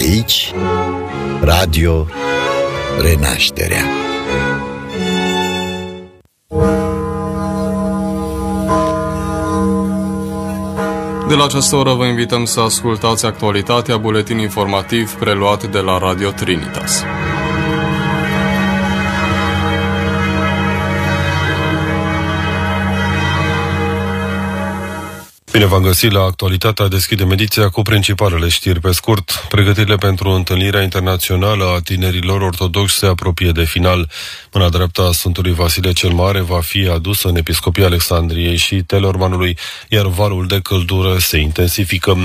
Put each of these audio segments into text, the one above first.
Aici, Radio Renașterea. De la această oră vă invităm să ascultați actualitatea, buletin informativ preluat de la Radio Trinitas. Bine v-am găsit la actualitatea. Deschidem ediția cu principalele știri pe scurt. Pregătirile pentru întâlnirea internațională a tinerilor ortodoxi se apropie de final. Mâna dreaptă a Sfântului Vasile cel Mare va fi adusă în Episcopia Alexandriei și Telormanului, iar valul de căldură se intensifică.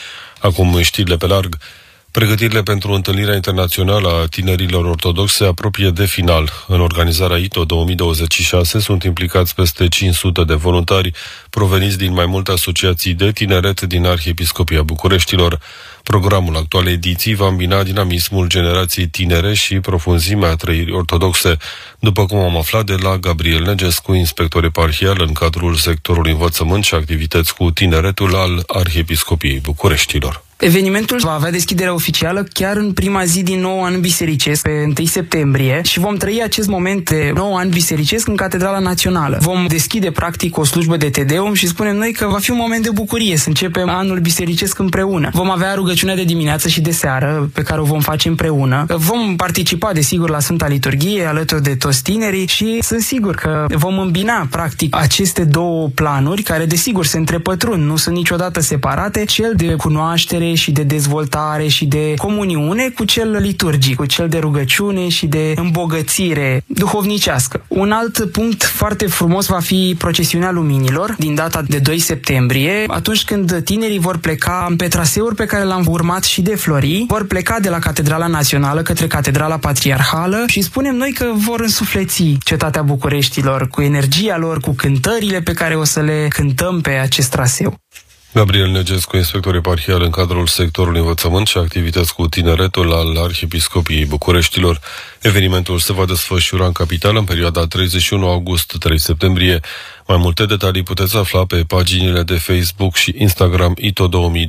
Acum știrile pe larg. Pregătirile pentru întâlnirea internațională a tinerilor ortodoxi se apropie de final. În organizarea ITO 2026 sunt implicați peste 500 de voluntari proveniți din mai multe asociații de tineret din Arhiepiscopia Bucureștilor. Programul actualei ediții va îmbina dinamismul generației tinere și profunzimea trăirii ortodoxe, după cum am aflat de la Gabriel Negescu, inspector eparhial în cadrul sectorului învățământ și activități cu tineretul al Arhiepiscopiei Bucureștilor. Evenimentul va avea deschiderea oficială chiar în prima zi din nou an bisericesc, pe 1 septembrie, și vom trăi acest moment de nou an bisericesc în Catedrala Națională. Vom deschide practic o slujbă de Tedeum și spunem noi că va fi un moment de bucurie să începem anul bisericesc împreună. Vom avea rugăciunea de dimineață și de seară pe care o vom face împreună. Vom participa desigur la Sfânta Liturghie alături de toți tinerii și sunt sigur că vom îmbina practic aceste două planuri care desigur se întrepătrund, nu sunt niciodată separate, cel de cunoaștere și de dezvoltare și de comuniune cu cel liturgic, cu cel de rugăciune și de îmbogățire duhovnicească. Un alt punct foarte frumos va fi procesiunea luminilor din data de 2 septembrie, atunci când tinerii vor pleca pe traseuri pe care l-am urmat și de Flori, vor pleca de la Catedrala Națională către Catedrala Patriarhală și spunem noi că vor însufleți cetatea Bucureștilor cu energia lor, cu cântările pe care o să le cântăm pe acest traseu. Gabriel Negescu, inspector eparhial în cadrul sectorului învățământ și activități cu tineretul al Arhiepiscopiei Bucureștilor. Evenimentul se va desfășura în capitală în perioada 31 august-3 septembrie. Mai multe detalii puteți afla pe paginile de Facebook și Instagram ITO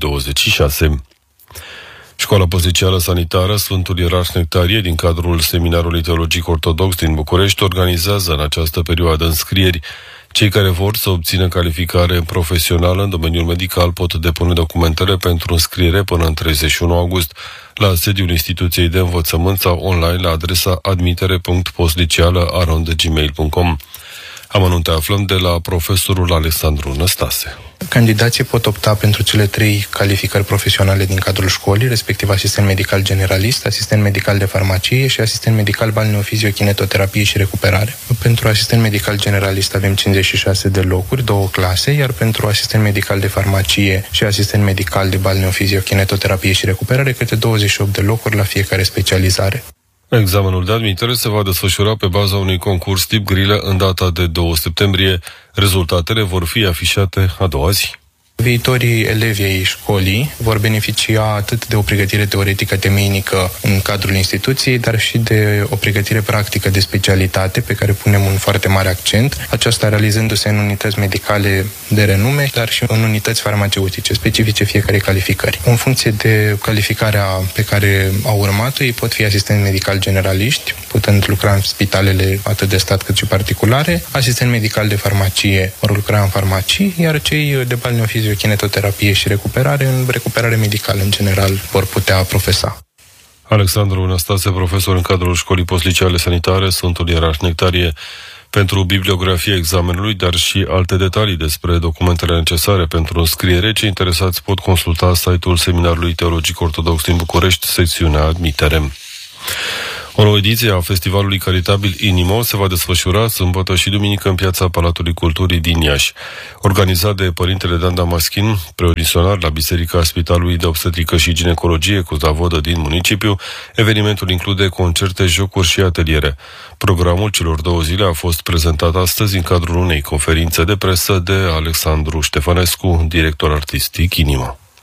2026. Școala Pozițială Sanitară Sfântul Ierarh Nectarie din cadrul Seminarului Teologic Ortodox din București organizează în această perioadă înscrieri. Cei care vor să obțină calificare profesională în domeniul medical pot depune documentele pentru înscriere până în 31 august la sediul instituției de învățământ sau online la adresa admitere.posliceală@gmail.com. Amănunte aflăm de la profesorul Alexandru Năstase. Candidații pot opta pentru cele 3 calificări profesionale din cadrul școlii, respectiv asistent medical generalist, asistent medical de farmacie și asistent medical balneofizio-kinetoterapie și recuperare. Pentru asistent medical generalist avem 56 de locuri, 2 clase, iar pentru asistent medical de farmacie și asistent medical de balneofizio-kinetoterapie și recuperare câte 28 de locuri la fiecare specializare. Examenul de admitere se va desfășura pe baza unui concurs tip grilă în data de 2 septembrie. Rezultatele vor fi afișate a doua zi. Viitorii elevi ai școlii vor beneficia atât de o pregătire teoretică temeinică în cadrul instituției, dar și de o pregătire practică de specialitate pe care punem un foarte mare accent, aceasta realizându-se în unități medicale de renume, dar și în unități farmaceutice specifice fiecare calificări. În funcție de calificarea pe care au urmat-o, ei pot fi asistent medical generaliști, putând lucra în spitalele atât de stat cât și particulare, asistent medical de farmacie vor lucra în farmacii, iar cei de balneofizio-kinetoterapie și recuperare, în recuperare medicală în general, vor putea profesa. Alexandru Năstase, profesor în cadrul Școlii Postliceale Sanitare Sfântul Ierarh Nectarie. Pentru bibliografia examenului, dar și alte detalii despre documentele necesare pentru înscriere, cei interesați pot consulta site-ul Seminarului Teologic Ortodox din București, secțiunea Admitere. O nouă ediție a Festivalului Caritabil Inimo se va desfășura sâmbătă și duminică în Piața Palatului Culturii din Iași. Organizat de Părintele Dan Damaschin, preodisionar la Biserica Spitalului de Obstetrică și Ginecologie cu Zavodă din municipiu, evenimentul include concerte, jocuri și ateliere. Programul celor 2 zile a fost prezentat astăzi în cadrul unei conferințe de presă de Alexandru Ștefănescu, director artistic Inimo.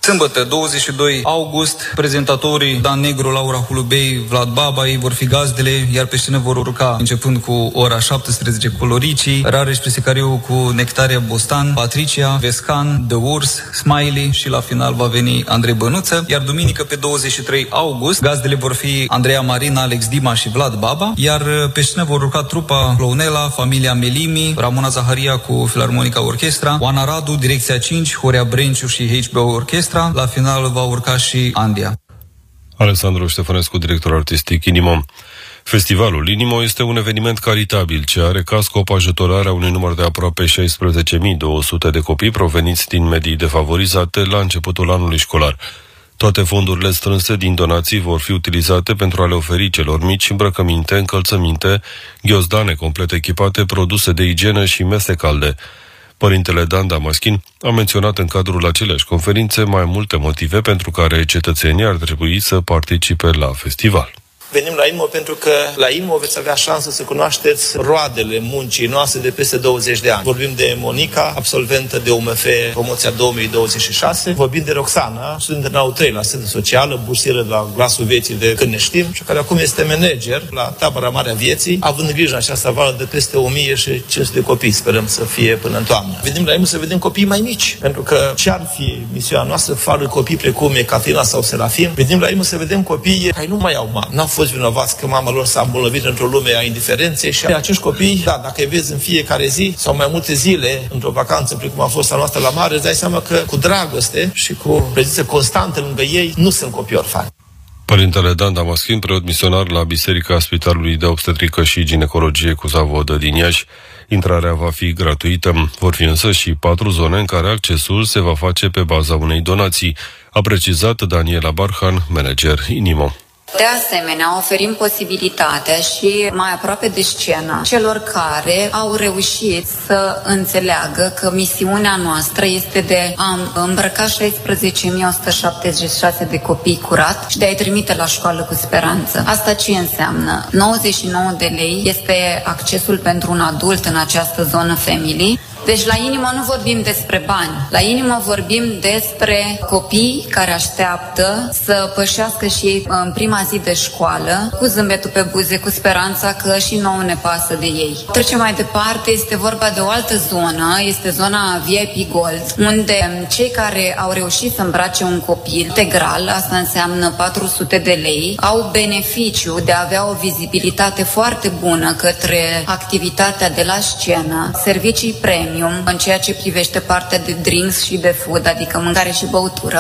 Sâmbătă, 22 august, prezentatorii Dan Negru, Laura Hulubei, Vlad Baba, ei vor fi gazdele, iar pe scenă vor urca, începând cu ora 17, cu Loricii, Rareș Presicariu cu Nectaria Bostan, Patricia, Vescan, The Urs, Smiley și la final va veni Andrei Bănuță, iar duminică pe 23 august, gazdele vor fi Andreea Marina, Alex Dima și Vlad Baba, iar pe scenă vor urca trupa Clownela, familia Melimi, Ramona Zaharia cu Filarmonica Orchestra, Oana Radu, Direcția 5, Horea Brenciu și HBO Orchestra. La final va urca și Andia. Alexandru Ștefănescu, director artistic Inimo. Festivalul Inimo este un eveniment caritabil ce are ca scop ajutorarea unui număr de aproape 16.200 de copii proveniți din medii defavorizate la începutul anului școlar. Toate fondurile strânse din donații vor fi utilizate pentru a le oferi celor mici îmbrăcăminte, încălțăminte, ghiozdane complet echipate, produse de igienă și mese calde. Părintele Dan Damaschin a menționat în cadrul aceleași conferințe mai multe motive pentru care cetățenii ar trebui să participe la festival. Venim la Inimo pentru că la Inimo veți avea șansă să cunoașteți roadele muncii noastre de peste 20 de ani. Vorbim de Monica, absolventă de UMF promoția 2026. Vorbim de Roxana, student în al 3 la Sănătate Socială, bursieră la Glasul Vieții de Când ne știm, și care acum este manager la tabăra Marea Vieții, având grijă în această vară de peste 1500 de copii, sperăm să fie până în toamnă. Venim la Inimo să vedem copii mai mici, pentru că ce-ar fi misiunea noastră fără copii precum Ecaterina sau Serafim? Venim la Inimo să vedem copii care nu mai au mamă, n-au fost vinovați că mama lor s-a îmbolnăvit într-o lume a indiferenței și acești copii, da, dacă îi vezi în fiecare zi sau mai multe zile într-o vacanță precum a fost a noastră la mare, îți dai seama că cu dragoste și cu prezență constantă lângă ei nu sunt copii orfani. Părintele Dan Damaschin, preot misionar la Biserica Spitalului de Obstetrică și Ginecologie cu Zavodă din Iași, intrarea va fi gratuită. Vor fi însă și 4 zone în care accesul se va face pe baza unei donații, a precizat Daniela Barhan, manager Inimo. De asemenea, oferim posibilitatea și mai aproape de scenă celor care au reușit să înțeleagă că misiunea noastră este de a îmbrăca 16.176 de copii curat și de a-i trimite la școală cu speranță. Asta ce înseamnă? 99 de lei este accesul pentru un adult în această zonă family. Deci la Inimo nu vorbim despre bani. La Inimo vorbim despre copii care așteaptă să pășească și ei în prima zi de școală, cu zâmbetul pe buze, cu speranța că și nouă ne pasă de ei. Trecem mai departe, este vorba de o altă zonă, este zona VIP Gold, unde cei care au reușit să îmbrace un copil integral, asta înseamnă 400 de lei, au beneficiu de a avea o vizibilitate foarte bună către activitatea de la scenă, servicii premium, în ceea ce privește partea de drinks și de food, adică mâncare și băutură.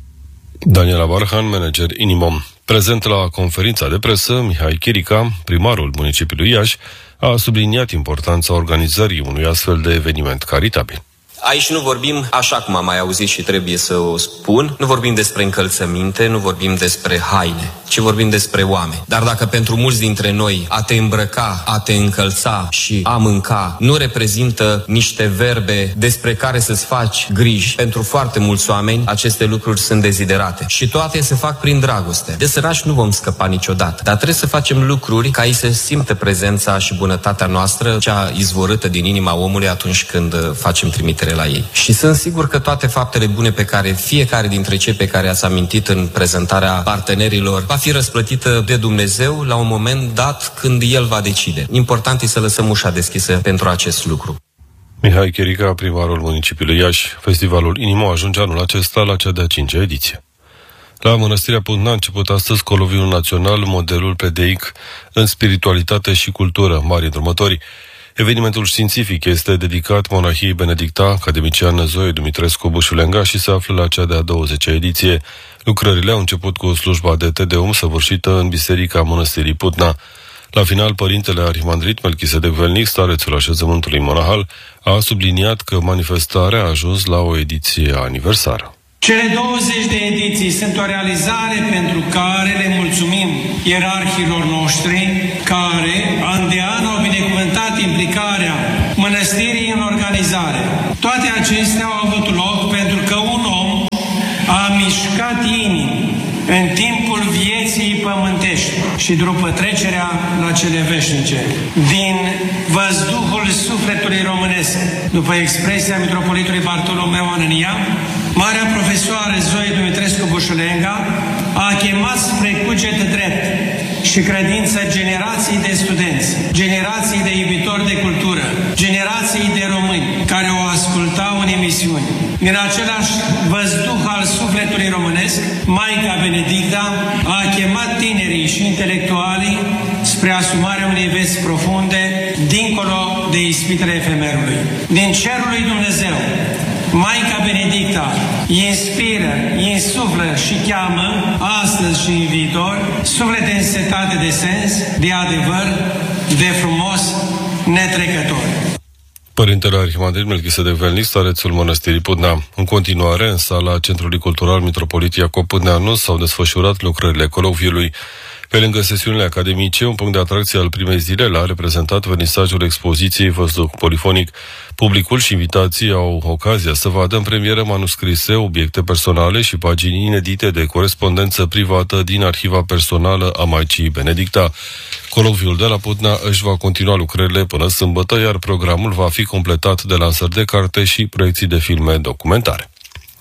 Daniela Barhan, manager Inimo. Prezent la conferința de presă, Mihai Chirica, primarul municipiului Iași, a subliniat importanța organizării unui astfel de eveniment caritabil. Aici nu vorbim, așa cum am mai auzit și trebuie să o spun, nu vorbim despre încălțăminte, nu vorbim despre haine, ci vorbim despre oameni. Dar dacă pentru mulți dintre noi a te îmbrăca, a te încălța și a mânca nu reprezintă niște verbe despre care să-ți faci griji, pentru foarte mulți oameni aceste lucruri sunt deziderate. Și toate se fac prin dragoste. De săraci nu vom scăpa niciodată, dar trebuie să facem lucruri ca ei să simtă prezența și bunătatea noastră, cea izvorâtă din inima omului atunci când facem trimitere la ei. Și sunt sigur că toate faptele bune pe care fiecare dintre cei pe care ați amintit în prezentarea partenerilor va fi răsplătită de Dumnezeu la un moment dat când El va decide. Important e să lăsăm ușa deschisă pentru acest lucru. Mihai Chirica, primarul municipiului Iași. Festivalul Inimo ajunge anul acesta la cea de-a 5-a ediție. La Mănăstirea Putna a început astăzi Coloviul Național, modelul pedeic în spiritualitate și cultură, mari îndrumători. Evenimentul științific este dedicat monahiei benedicta, academician Zoe Dumitrescu Bușulenga și se află la cea de-a 20-a ediție. Lucrările au început cu slujba de Tedeum săvârșită în Biserica Mănăstirii Putna. La final, părintele arhimandrit Melchisedec Velnic, starețul așezământului monahal, a subliniat că manifestarea a ajuns la o ediție aniversară. Cele 20 de ediții sunt o realizare pentru care le mulțumim ierarhilor noștri, care an de an au binecuvântat implicarea mănăstirii în organizare. Toate acestea au avut loc pentru că un om a mișcat inimi în timp timpul vieții pământești și după trecerea la cele veșnice. Din văzduhul sufletului românesc, după expresia mitropolitului Bartolomeu Anania, marea profesoară Zoe Dumitrescu Bușulenga a chemat spre cuget drept și credință generații de studenți, generații de iubitori de cultură, generații de români care o ascultau în emisiuni. Din același văzduh al sufletului românesc, Maica Benedicta a chemat tinerii și intelectualii spre asumarea unei vieți profunde, dincolo de ispitele efemerului. Din cerul lui Dumnezeu, Maica Benedicta inspiră, insuflă și cheamă astăzi și în viitor suflete însetate de sens, de adevăr, de frumos, netrecător. Părintele Arhimandrit Melchisedec Velnic, starețul Mănăstirii Pudnea. În continuare, în sala Centrului Cultural Mitropolit Iacob Pudneanu s-au desfășurat lucrările colocviului. Pe lângă sesiunile academice, un punct de atracție al primei zile l-a reprezentat vernisajul expoziției Văzduh Polifonic. Publicul și invitații au ocazia să vadă în premieră manuscrise, obiecte personale și pagini inedite de corespondență privată din arhiva personală a Maicii Benedicta. Colocviul de la Pudnea își va continua lucrările până sâmbătă, iar programul va fi completat de lansări de carte și proiecții de filme documentare.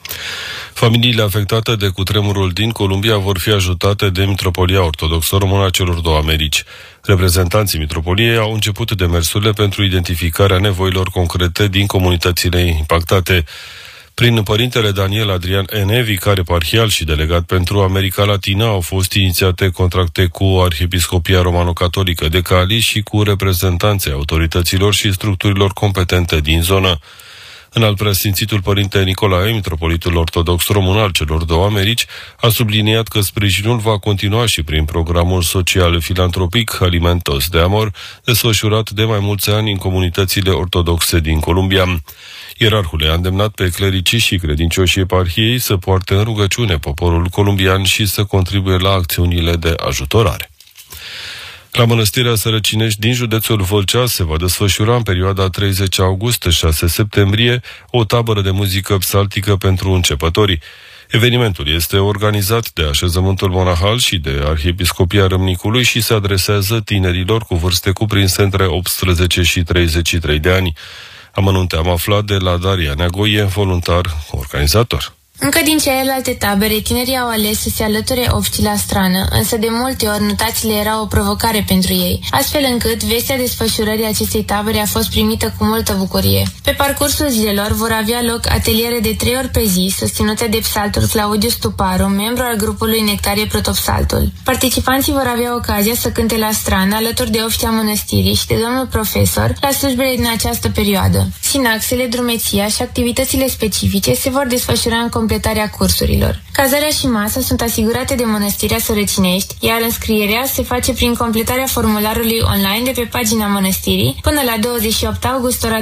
Familiile afectate de cutremurul din Columbia vor fi ajutate de Mitropolia Ortodoxă Română a celor două Americi. Reprezentanții Mitropoliei au început demersurile pentru identificarea nevoilor concrete din comunitățile impactate. Prin părintele Daniel Adrian N., vicar eparhial și delegat pentru America Latină, au fost inițiate contracte cu Arhiepiscopia Romano-Catolică de Cali și cu reprezentanții autorităților și structurilor competente din zonă. Înalt preasfințitul părinte Nicolae, mitropolitul ortodox român al celor două Americi, a subliniat că sprijinul va continua și prin programul social filantropic Alimentos de Amor, desfășurat de mai mulți ani în comunitățile ortodoxe din Columbia. Ierarhul a îndemnat pe clericii și credincioșii eparhiei să poarte în rugăciune poporul columbian și să contribuie la acțiunile de ajutorare. La Mănăstirea Sărăcinești din județul Vâlcea se va desfășura în perioada 30 august-6 septembrie o tabără de muzică psaltică pentru începători. Evenimentul este organizat de Așezământul Monahal și de Arhiepiscopia Râmnicului și se adresează tinerilor cu vârste cuprinse între 18 și 33 de ani. Amănunte am aflat de la Daria Neagoie, voluntar organizator. Încă din celelalte tabere, tinerii au ales să se alăture obștii la strană, însă de multe ori notațiile erau o provocare pentru ei, astfel încât vestea desfășurării acestei tabere a fost primită cu multă bucurie. Pe parcursul zilelor vor avea loc ateliere de 3 ori pe zi, susținute de psaltul Claudiu Stuparu, membru al grupului Nectarie Protopsaltul. Participanții vor avea ocazia să cânte la strană alături de obștia mănăstirii și de domnul profesor la slujbele din această perioadă. Sinaxele, drumeția și activitățile specifice se vor desfășura în completarea cursurilor. Cazarea și masa sunt asigurate de Mănăstirea Sărăcinești, iar înscrierea se face prin completarea formularului online de pe pagina mănăstirii până la 28 august, ora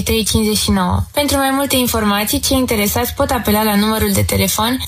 23:59. Pentru mai multe informații, cei interesați pot apela la numărul de telefon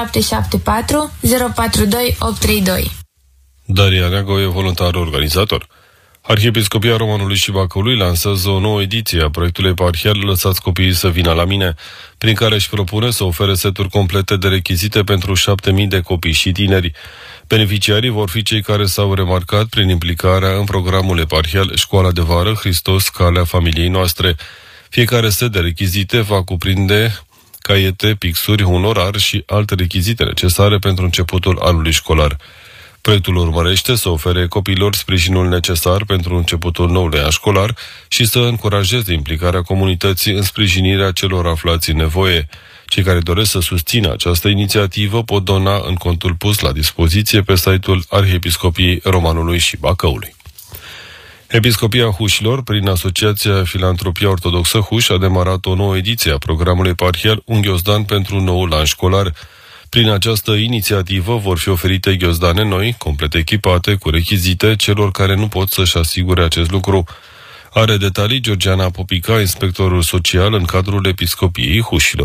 0774 042 832. Daria Neagoie, voluntar organizator. Arhiepiscopia Romanului și Bacăului lansează o nouă ediție a proiectului eparhial Lăsați copiii să vină la mine, prin care își propune să ofere seturi complete de rechizite pentru 7.000 de copii și tineri. Beneficiarii vor fi cei care s-au remarcat prin implicarea în programul eparhial Școala de Vară Hristos, Calea Familiei Noastre. Fiecare set de rechizite va cuprinde caiete, pixuri, un orar și alte rechizite necesare pentru începutul anului școlar. Proiectul urmărește să ofere copiilor sprijinul necesar pentru începutul noului an școlar și să încurajeze implicarea comunității în sprijinirea celor aflați în nevoie. Cei care doresc să susțină această inițiativă pot dona în contul pus la dispoziție pe site-ul Arhiepiscopiei Romanului și Bacăului. Episcopia Hușilor, prin Asociația Filantropia Ortodoxă Huș, a demarat o nouă ediție a programului eparhial Un ghiozdan pentru noul an școlar. Prin această inițiativă vor fi oferite ghiozdane noi, complet echipate, cu rechizite celor care nu pot să-și asigure acest lucru. Are detalii Georgiana Popica, inspectorul social în cadrul Episcopiei Hușilor.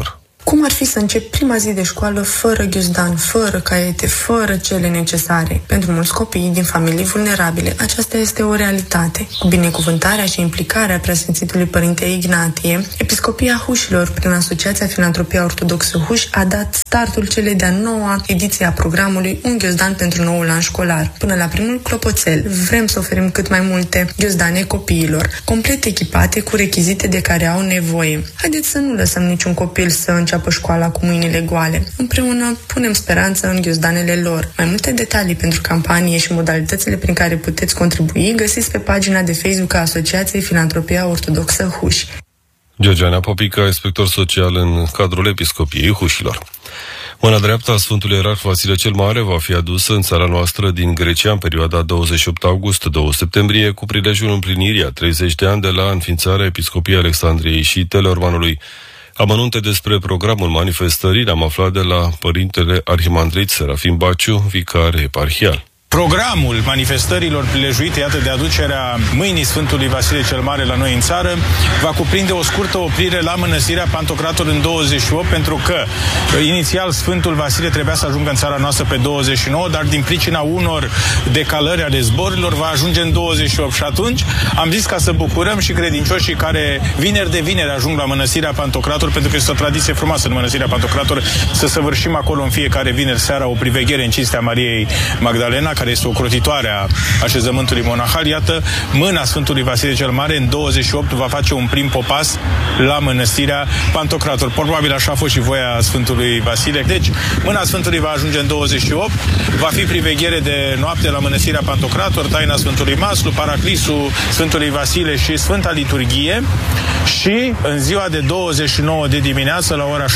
Cum ar fi să încep prima zi de școală fără ghiozdan, fără caiete, fără cele necesare? Pentru mulți copii din familii vulnerabile, aceasta este o realitate. Cu binecuvântarea și implicarea preasfințitului Părinte Ignatie, Episcopia Hușilor, prin Asociația Filantropia Ortodoxă Huș, a dat startul celei de-a 9-a ediție a programului Un ghiozdan pentru noul an școlar. Până la primul clopoțel, vrem să oferim cât mai multe ghiozdane copiilor, complet echipate cu rechizite de care au nevoie. Haideți să nu lăsăm niciun copil să înceapă școala cu mâinile goale. Împreună punem speranță în ghiozdanele lor. Mai multe detalii pentru campanie și modalitățile prin care puteți contribui găsiți pe pagina de Facebook a Asociației Filantropia Ortodoxă Huș. Georgiana Popica, inspector social în cadrul Episcopiei Hușilor. Mâna dreaptă a Sfântului Ierarh Vasile cel Mare va fi adusă în țara noastră din Grecia în perioada 28 august-2 septembrie, cu prilejul împlinirii a 30 de ani de la înființarea Episcopiei Alexandriei și Teleormanului. Amănunte despre programul manifestării le-am aflat de la Părintele Arhimandrit Serafim Baciu, vicar eparhial. Programul manifestărilor prilejuite, iată, de aducerea mâinii Sfântului Vasile cel Mare la noi în țară, va cuprinde o scurtă oprire la Mănăstirea Pantocrator în 28, pentru că inițial Sfântul Vasile trebuia să ajungă în țara noastră pe 29, dar din pricina unor decalări ale zborurilor va ajunge în 28. Și atunci am zis ca să bucurăm și credincioșii care vineri de vineri ajung la Mănăstirea Pantocrator, pentru că este o tradiție frumoasă în Mănăstirea Pantocrator să săvârșim acolo în fiecare vineri seara o priveghere în cinstea Mariei Magdalena, care este ocrotitoare a așezământului monahal. Iată, mâna Sfântului Vasile cel Mare în 28 va face un prim popas la Mănăstirea Pantocrator. Probabil așa a fost și voia Sfântului Vasile. Deci, mâna Sfântului va ajunge în 28, va fi priveghere de noapte la Mănăstirea Pantocrator, taina Sfântului Maslu, Paraclisul Sfântului Vasile și Sfânta Liturghie, și în ziua de 29 de dimineață, la ora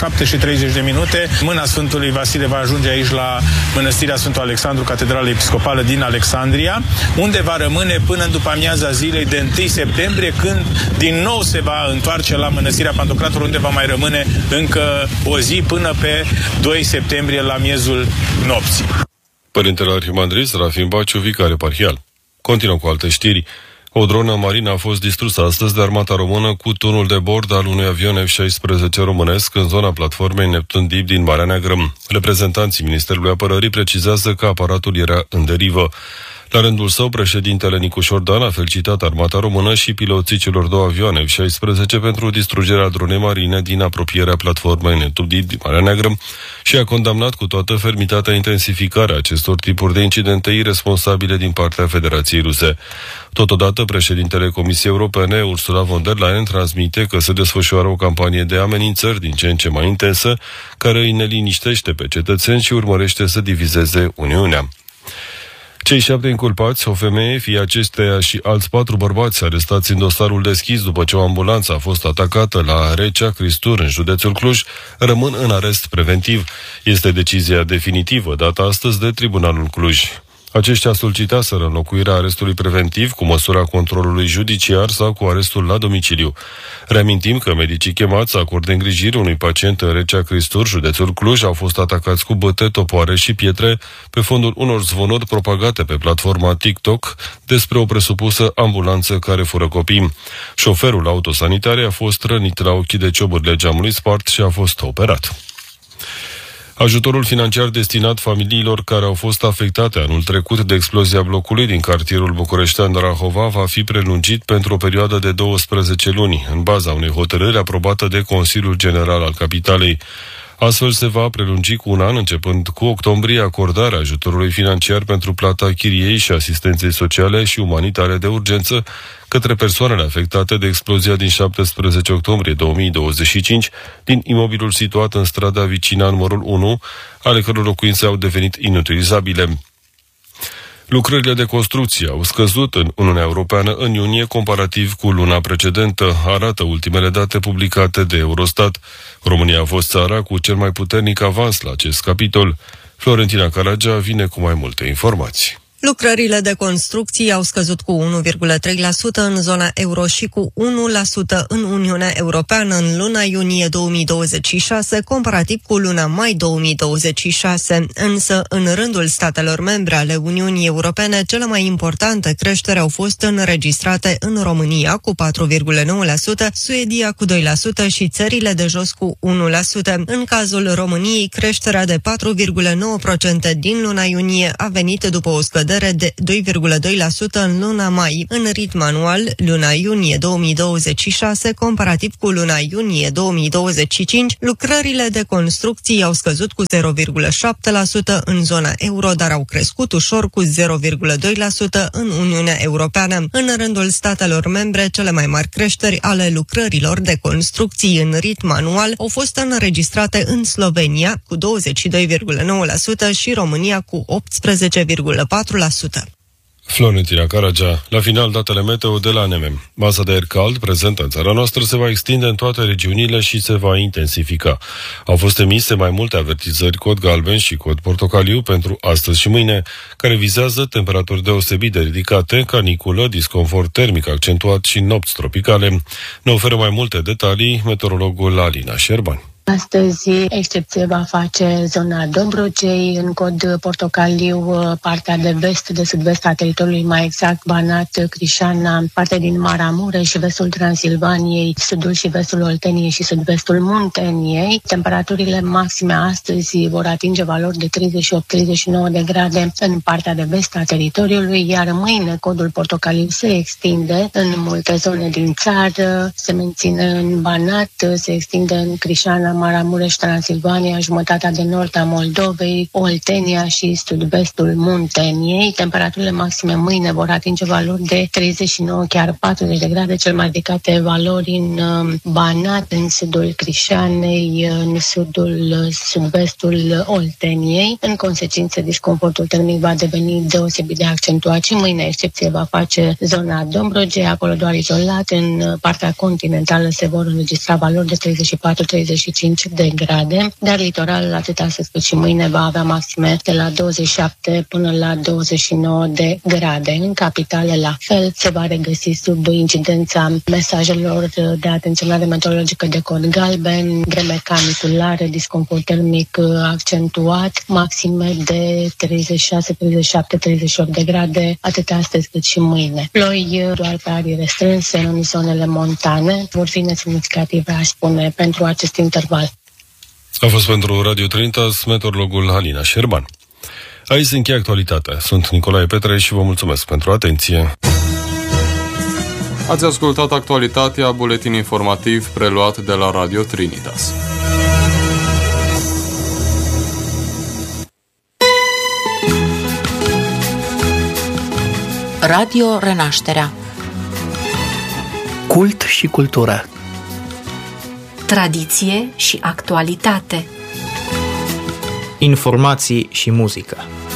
7:30, mâna Sfântului Vasile va ajunge aici la Mănăstirea Sfântul Alexandru, Catedrala Episcopală din Alexandria, unde va rămâne până în după amiaza zilei de 1 septembrie, când din nou se va întoarce la Mănăstirea Pantocrator, unde va mai rămâne încă o zi până pe 2 septembrie la miezul nopții. Părintele Arhimandrit Serafim Baciu, vicar eparhial. Continuăm cu alte știri. O dronă marină a fost distrusă astăzi de armata română cu turnul de bord al unui avion F-16 românesc în zona platformei Neptun Deep din Marea Neagră. Reprezentanții Ministerului Apărării precizează că aparatul era în derivă. La rândul său, președintele Nicu Șordan a felicitat armata română și piloții celor două avioane F-16 pentru distrugerea dronei marine din apropierea platformei Neptun Deep din Marea Neagră și a condamnat cu toată fermitatea intensificarea acestor tipuri de incidente irresponsabile din partea Federației Ruse. Totodată, președintele Comisiei Europene, Ursula von der Leyen, transmite că se desfășoară o campanie de amenințări din ce în ce mai intensă, care îi neliniștește pe cetățeni și urmărește să divizeze Uniunea. Cei 7 inculpați, o femeie, fie acesteia și alți 4 bărbați arestați în dosarul deschis după ce o ambulanță a fost atacată la Recea Cristur, în județul Cluj, rămân în arest preventiv. Este decizia definitivă dată astăzi de Tribunalul Cluj. Aceștia solicitaseră înlocuirea arestului preventiv cu măsura controlului judiciar sau cu arestul la domiciliu. Reamintim că medicii chemați să acorde îngrijire unui pacient în Recea Cristur, județul Cluj, au fost atacați cu băte, topoare și pietre pe fondul unor zvonuri propagate pe platforma TikTok despre o presupusă ambulanță care fură copii. Șoferul autosanitare a fost rănit la ochii de ciobârle geamului spart și a fost operat. Ajutorul financiar destinat familiilor care au fost afectate anul trecut de explozia blocului din cartierul bucureștean Rahova va fi prelungit pentru o perioadă de 12 luni, în baza unei hotărâri aprobată de Consiliul General al Capitalei. Astfel se va prelungi cu un an, începând cu octombrie, acordarea ajutorului financiar pentru plata chiriei și asistenței sociale și umanitare de urgență către persoanele afectate de explozia din 17 octombrie 2025 din imobilul situat în strada Vicina numărul 1, ale căror locuințe au devenit inutilizabile. Lucrările de construcție au scăzut în Uniunea Europeană în iunie comparativ cu luna precedentă, arată ultimele date publicate de Eurostat. România a fost țara cu cel mai puternic avans la acest capitol. Florentina Caragea vine cu mai multe informații. Lucrările de construcții au scăzut cu 1,3% în zona euro și cu 1% în Uniunea Europeană în luna iunie 2026, comparativ cu luna mai 2026. Însă, în rândul statelor membre ale Uniunii Europene, cele mai importante creșteri au fost înregistrate în România cu 4,9%, Suedia cu 2% și țările de jos cu 1%. În cazul României, creșterea de 4,9% din luna iunie a venit după o scădere de 2,2% în luna mai. În ritm anual, luna iunie 2026, comparativ cu luna iunie 2025, lucrările de construcții au scăzut cu 0,7% în zona euro, dar au crescut ușor cu 0,2% în Uniunea Europeană. În rândul statelor membre, cele mai mari creșteri ale lucrărilor de construcții în ritm anual au fost înregistrate în Slovenia cu 22,9% și România cu 18,4%. Florentina Caragea. La final, datele meteo de la NMM. Masa de aer cald prezentă în țara noastră se va extinde în toate regiunile și se va intensifica. Au fost emise mai multe avertizări cod galben și cod portocaliu pentru astăzi și mâine, care vizează temperaturi deosebit de ridicate, caniculă, disconfort termic accentuat și nopți tropicale. Ne oferă mai multe detalii meteorologul Alina Șerban. Astăzi, excepție va face zona Dobrogei, în cod portocaliu, partea de vest, de sud-vest a teritoriului, mai exact Banat, Crișana, partea din Maramureș și vestul Transilvaniei, sudul și vestul Olteniei și sud-vestul Munteniei. Temperaturile maxime astăzi vor atinge valori de 38-39 de grade în partea de vest a teritoriului, iar mâine codul portocaliu se extinde în multe zone din țară, se menține în Banat, se extinde în Crișana, Maramureș, Transilvania, jumătatea de nord a Moldovei, Oltenia și sud-vestul Munteniei. Temperaturile maxime mâine vor atinge valori de 39, chiar 40 de grade, cel mai ridicate valori în Banat, în sudul Crișanei, în sud-vestul Olteniei. În consecință, disconfortul termic va deveni deosebit de accentuat și mâine excepție va face zona Dobrogei, acolo doar izolat. În partea continentală se vor înregistra valori de 34-35 de grade, dar litoralul atât astăzi cât și mâine va avea maxime de la 27 până la 29 de grade. În capitale, la fel, se va regăsi sub incidența mesajelor de atenționare meteorologică de cod galben, vreme caniculară, disconfort termic accentuat, maxime de 36, 37, 38 de grade, atât astăzi cât și mâine. Ploi doar pe arii restrânse în zonele montane vor fi nesemnificative, aș spune, pentru acest interval. A fost pentru Radio Trinitas meteorologul Alina Șerban. Aici se încheie actualitatea. Sunt Nicolae Petre și vă mulțumesc pentru atenție. Ați ascultat actualitatea, buletin informativ preluat de la Radio Trinitas. Radio Renașterea. Cult și cultură. Tradiție și actualitate. Informații și muzică.